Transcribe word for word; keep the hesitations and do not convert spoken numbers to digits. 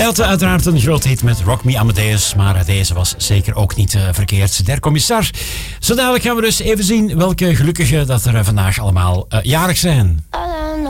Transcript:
Hij had uiteraard een groot hit met Rock Me Amadeus, maar deze was zeker ook niet uh, verkeerd. Der Commissar. Zo dadelijk gaan we dus even zien welke gelukkigen dat er uh, vandaag allemaal uh, jarig zijn.